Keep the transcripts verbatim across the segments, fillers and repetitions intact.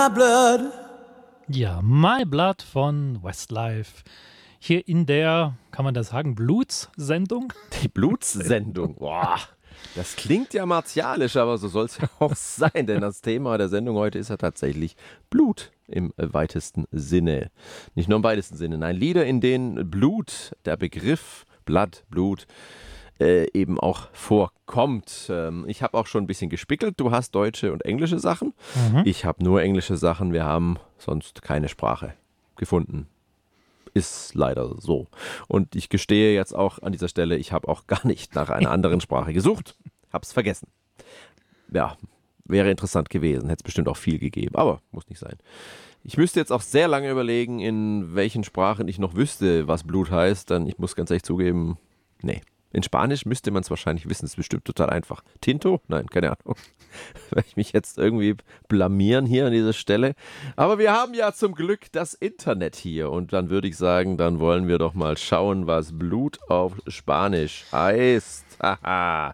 Blood. Ja, My Blood von Westlife. Hier in der, kann man das sagen, Blutssendung? Die Blutssendung, boah, das klingt ja martialisch, aber so soll es ja auch sein, denn das Thema der Sendung heute ist ja tatsächlich Blut im weitesten Sinne. Nicht nur im weitesten Sinne, nein, Lieder, in denen Blut, der Begriff Blood, Blut, äh, eben auch vorkommt. Ähm, ich habe auch schon ein bisschen gespickelt, du hast deutsche und englische Sachen, Mhm. ich habe nur englische Sachen, wir haben sonst keine Sprache gefunden. Ist leider so. Und ich gestehe jetzt auch an dieser Stelle, ich habe auch gar nicht nach einer anderen Sprache gesucht. Hab's vergessen. Ja, wäre interessant gewesen. Hätte es bestimmt auch viel gegeben, aber muss nicht sein. Ich müsste jetzt auch sehr lange überlegen, in welchen Sprachen ich noch wüsste, was Blut heißt. Dann, ich muss ganz ehrlich zugeben, nee. In Spanisch müsste man es wahrscheinlich wissen. Das ist bestimmt total einfach. Tinto? Nein, keine Ahnung. Werde ich mich jetzt irgendwie blamieren hier an dieser Stelle. Aber wir haben ja zum Glück das Internet hier. Und dann würde ich sagen, dann wollen wir doch mal schauen, was Blut auf Spanisch heißt. Haha.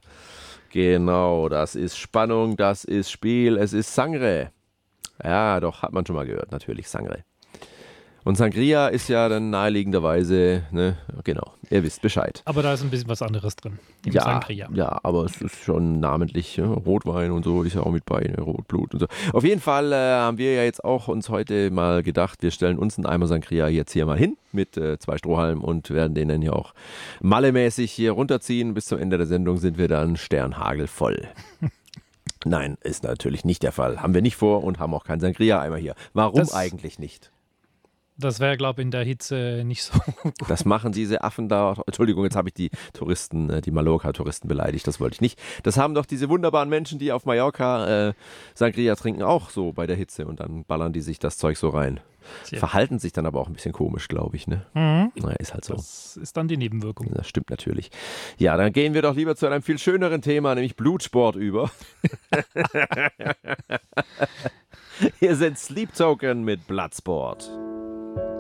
Genau, das ist Spannung, das ist Spiel, es ist Sangre. Ja, doch, hat man schon mal gehört, natürlich Sangre. Und Sangria ist ja dann naheliegenderweise, ne, genau, ihr wisst Bescheid. Aber da ist ein bisschen was anderes drin. Im Ja, Sangria. ja, aber es ist schon namentlich, ja, Rotwein und so ist ja auch mit bei, ne, Rotblut und so. Auf jeden Fall äh, haben wir ja jetzt auch uns heute mal gedacht, wir stellen uns einen Eimer Sangria jetzt hier mal hin mit äh, zwei Strohhalmen und werden den dann hier auch mallemäßig hier runterziehen. Bis zum Ende der Sendung sind wir dann sternhagelvoll. Nein, ist natürlich nicht der Fall. Haben wir nicht vor und haben auch keinen Sangria-Eimer hier. Warum Das- eigentlich nicht? Das wäre, glaube ich, in der Hitze nicht so gut. Das machen diese Affen da. Entschuldigung, jetzt habe ich die Touristen, äh, die Mallorca-Touristen beleidigt. Das wollte ich nicht. Das haben doch diese wunderbaren Menschen, die auf Mallorca äh, Sangria trinken, auch so bei der Hitze. Und dann ballern die sich das Zeug so rein. Tja. Verhalten sich dann aber auch ein bisschen komisch, glaube ich. Ne? Mhm. Naja, ist halt so. Das ist dann die Nebenwirkung. Das stimmt natürlich. Ja, dann gehen wir doch lieber zu einem viel schöneren Thema, nämlich Blutsport über. Hier sind Sleep Token mit Bloodsport.